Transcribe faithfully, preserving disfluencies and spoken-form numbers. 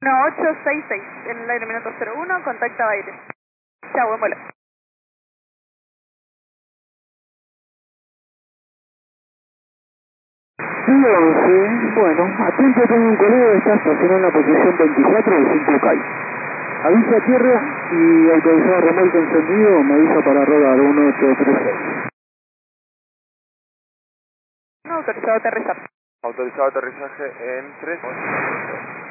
uno ocho seis seis, en el aire minuto cero uno, contacta aire. Chao, buen vuelo. once, bueno, atento, tengo un colega que está estacionado en la posición veinticuatro de cinco K. Avisa a tierra y autorizado remolque encendido, me avisa para rodar uno ocho tres seis. No, autorizado a aterrizar. Autorizado aterrizaje en tres.